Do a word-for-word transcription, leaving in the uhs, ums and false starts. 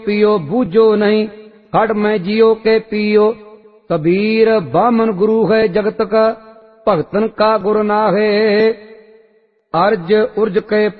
पियो बूझो नहीं, हड में जियो के पियो। कबीर बामन गुरु है जगत का, भगतन का गुर नाहे। अर्ज उर्ज के